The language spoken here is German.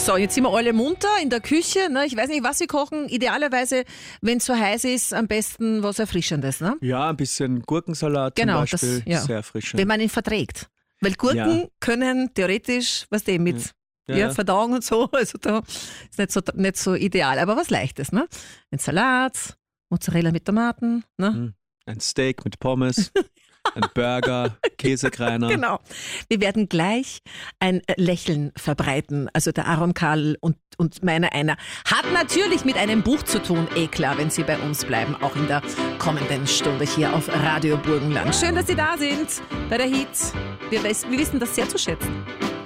So, jetzt sind wir alle munter in der Küche. Ne? Ich weiß nicht, was wir kochen. Idealerweise, wenn es so heiß ist, am besten was Erfrischendes. Ne? Ja, ein bisschen Gurkensalat zum Beispiel, sehr erfrischend. Wenn man ihn verträgt. Weil Gurken können theoretisch, mit Verdauung und so, also da ist nicht so ideal. Aber was Leichtes, ne? Ein Salat, Mozzarella mit Tomaten, ne? Ein Steak mit Pommes. Ein Burger, Käsekreiner. Genau. Wir werden gleich ein Lächeln verbreiten. Also der Aaron Karl und meiner einer hat natürlich mit einem Buch zu tun. Klar, wenn Sie bei uns bleiben, auch in der kommenden Stunde hier auf Radio Burgenland. Schön, dass Sie da sind bei der Hit. Wir wissen das sehr zu schätzen.